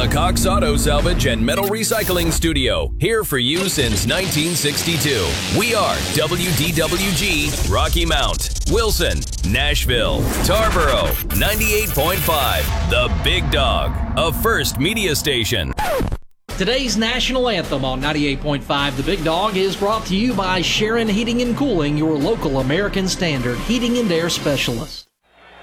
the Cox Auto Salvage and Metal Recycling Studio, here for you since 1962. We are WDWG, Rocky Mount, Wilson, Nashville, Tarboro, 98.5, The Big Dog, a First Media station. Today's national anthem on 98.5 The Big Dog is brought to you by Sharon Heating and Cooling, your local American Standard heating and air specialist.